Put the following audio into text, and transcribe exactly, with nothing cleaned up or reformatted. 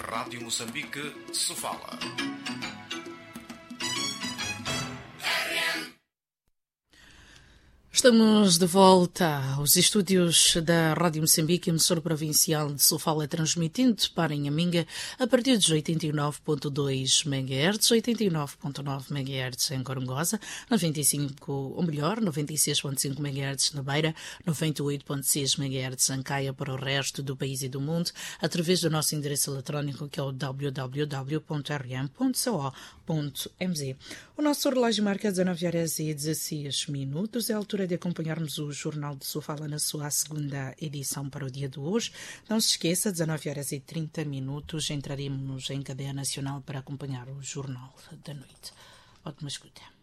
Rádio Moçambique, Sofala. Estamos de volta aos estúdios da Rádio Moçambique, emissora provincial de Sofala, transmitindo para Inhaminga a partir dos oitenta e nove ponto dois megahertz, oitenta e nove ponto nove megahertz em Corongosa, noventa e cinco, ou melhor, noventa e seis ponto cinco megahertz na Beira, noventa e oito ponto seis megahertz em Caia para o resto do país e do mundo, através do nosso endereço eletrónico que é o w w w ponto r m ponto co ponto m z. O nosso relógio marca dezanove horas e dezesseis minutos, é a altura de acompanharmos o Jornal de Sofala na sua segunda edição para o dia de hoje. Não se esqueça, dezanove horas e trinta minutos, entraremos em cadeia nacional para acompanhar o Jornal da Noite. Ótima escuta.